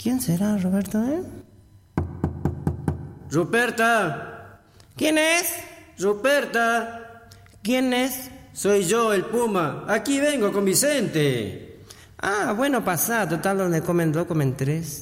¿Quién será, Roberto, ¡Ruperta! ¿Quién es? ¡Ruperta! ¿Quién es? Soy yo, el Puma. Aquí vengo con Vicente. Ah, bueno, pasá, total, donde comen dos, comen tres.